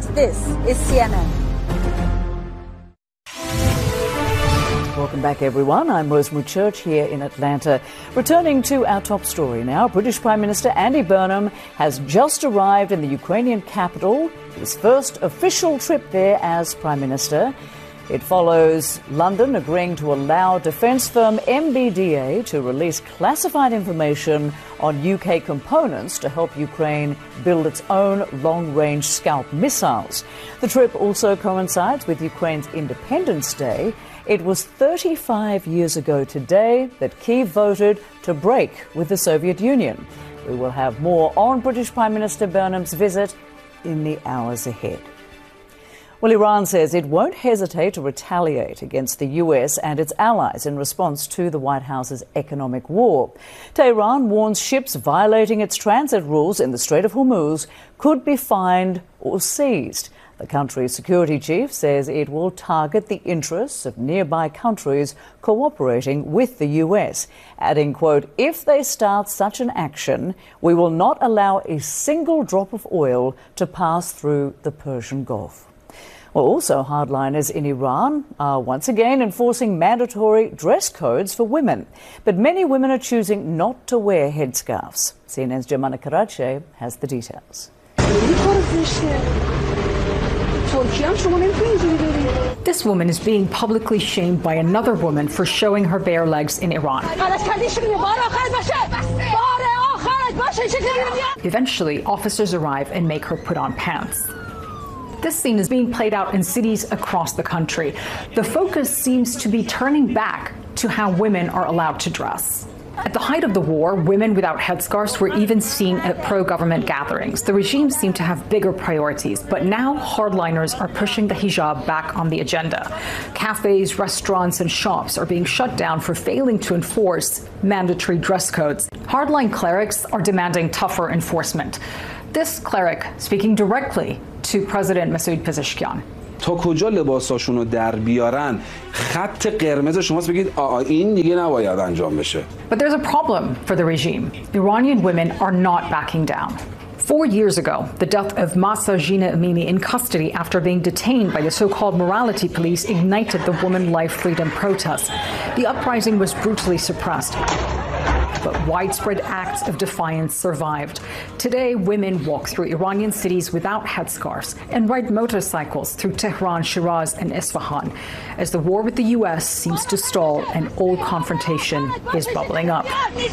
and this is CNN. Welcome back, everyone. I'm Rosemary Church here in Atlanta. Returning to our top story now, British Prime Minister Andy Burnham has just arrived in the Ukrainian capital, his first official trip there as Prime Minister. It follows London agreeing to allow defence firm MBDA to release classified information on UK components to help Ukraine build its own long-range Scalp missiles. The trip also coincides with Ukraine's Independence Day. It was 35 years ago today that Kyiv voted to break with the Soviet Union. We will have more on British Prime Minister Burnham's visit in the hours ahead. Well, Iran says it won't hesitate to retaliate against the US and its allies in response to the White House's economic war. Tehran warns ships violating its transit rules in the Strait of Hormuz could be fined or seized. The country's security chief says it will target the interests of nearby countries cooperating with the US, adding, quote, "If they start such an action, we will not allow a single drop of oil to pass through the Persian Gulf." Well, also hardliners in Iran are once again enforcing mandatory dress codes for women. But many women are choosing not to wear headscarves. CNN's Germana Karache has the details. This woman is being publicly shamed by another woman for showing her bare legs in Iran. Eventually, officers arrive and make her put on pants. This scene is being played out in cities across the country. The focus seems to be turning back to how women are allowed to dress. At the height of the war, women without headscarves were even seen at pro-government gatherings. The regime seemed to have bigger priorities, but now hardliners are pushing the hijab back on the agenda. Cafes, restaurants, and shops are being shut down for failing to enforce mandatory dress codes. Hardline clerics are demanding tougher enforcement. This cleric speaking directly to President Masoud Pezeshkian. تا کجا لباساشون رو در بیارن خط قرمز شماست بگید این دیگه نباید انجام بشه. But there's a problem for the regime. Iranian women are not backing down. 4 years ago, the death of Mahsa Jina Amini in custody after being detained by the so-called morality police ignited the woman life freedom protests. The uprising was brutally suppressed, but widespread acts of defiance survived. Today, women walk through Iranian cities without headscarves and ride motorcycles through Tehran, Shiraz, and Isfahan as the war with the U.S. seems to stall and old confrontation is bubbling up.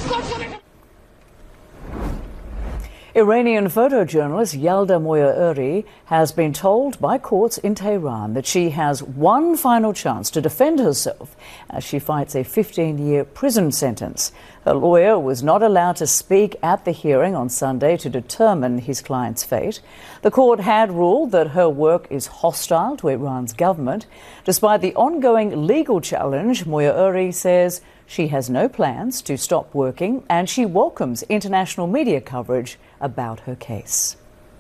Iranian photojournalist Yalda Moya-Eri has been told by courts in Tehran that she has one final chance to defend herself as she fights a 15-year prison sentence. Her lawyer was not allowed to speak at the hearing on Sunday to determine his client's fate. The court had ruled that her work is hostile to Iran's government. Despite the ongoing legal challenge, Moya-Eri says she has no plans to stop working and she welcomes international media coverage about her case.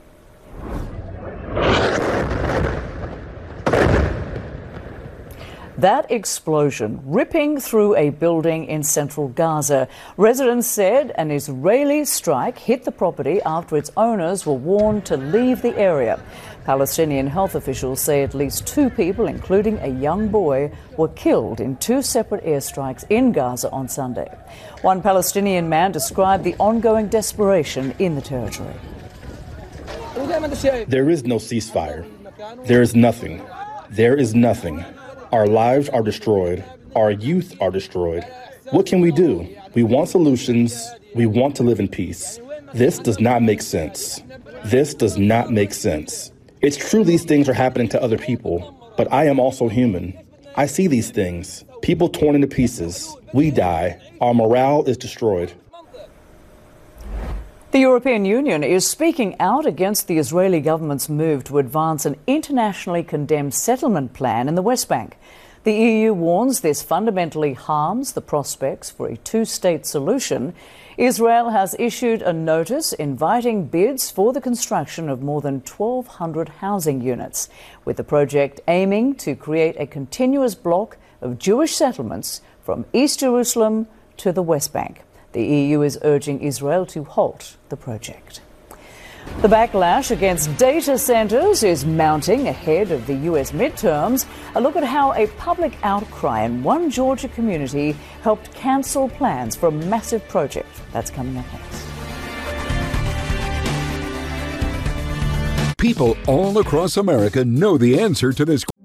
That explosion ripping through a building in central Gaza. Residents said an Israeli strike hit the property after its owners were warned to leave the area. Palestinian health officials say at least 2 people, including a young boy, were killed in 2 separate airstrikes in Gaza on Sunday. One Palestinian man described the ongoing desperation in the territory. There is no ceasefire. There is nothing. There is nothing. Our lives are destroyed. Our youth are destroyed. What can we do? We want solutions. We want to live in peace. This does not make sense. This does not make sense. It's true these things are happening to other people, but I am also human. I see these things. People torn into pieces. We die. Our morale is destroyed. The European Union is speaking out against the Israeli government's move to advance an internationally condemned settlement plan in the West Bank. The EU warns this fundamentally harms the prospects for a 2-state solution. Israel has issued a notice inviting bids for the construction of more than 1,200 housing units, with the project aiming to create a continuous block of Jewish settlements from East Jerusalem to the West Bank. The EU is urging Israel to halt the project. The backlash against data centers is mounting ahead of the US midterms. A look at how a public outcry in one Georgia community helped cancel plans for a massive project. That's coming up next. People all across America know the answer to this